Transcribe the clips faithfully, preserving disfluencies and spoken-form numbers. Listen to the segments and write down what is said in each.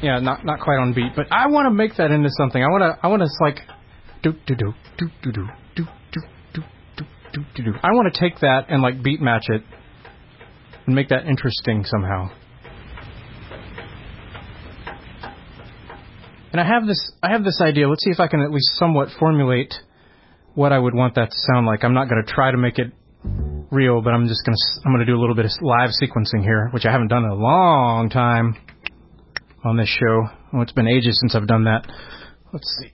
Yeah, not not quite on beat, but I want to make that into something. I want to I want to like do do do do do do do do do do do do. I want to take that and like beat match it and make that interesting somehow. And I have this I have this idea. Let's see if I can at least somewhat formulate what I would want that to sound like. I'm not going to try to make it real, but I'm just going to I'm going to do a little bit of live sequencing here, which I haven't done in a long time on this show. Oh, it's been ages since I've done that. Let's see.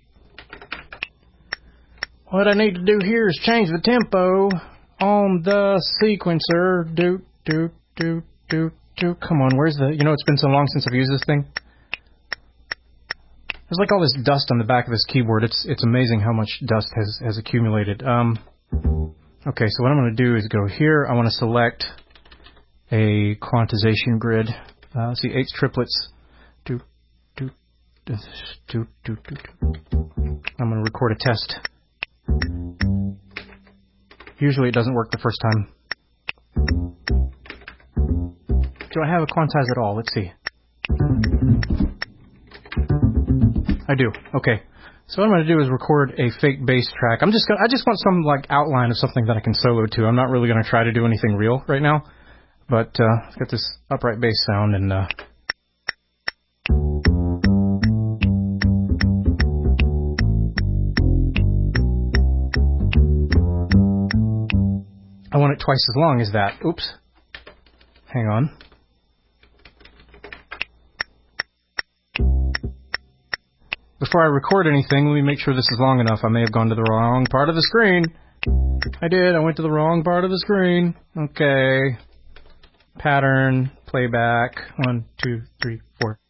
What I need to do here is change the tempo on the sequencer. Do, do, do, do, do. Come on, where's the... You know, it's been so long since I've used this thing. There's like all this dust on the back of this keyboard. It's it's amazing how much dust has, has accumulated. Um, okay, so what I'm going to do is go here. I want to select a quantization grid. Uh, see, eight triplets. Do, do, do, do, do, do. I'm going to record a test. Usually it doesn't work the first time. Do I have a quantize at all? Let's see. I do. Okay. So what I'm going to do is record a fake bass track. I'm just gonna, I just want some like outline of something that I can solo to. I'm not really going to try to do anything real right now, but uh, it's got this upright bass sound and. Uh, I want it twice as long as that. Oops. Hang on. Before I record anything, let me make sure this is long enough. I may have gone to the wrong part of the screen. I did. I went to the wrong part of the screen. Okay. Pattern. Playback. One, two, three, four.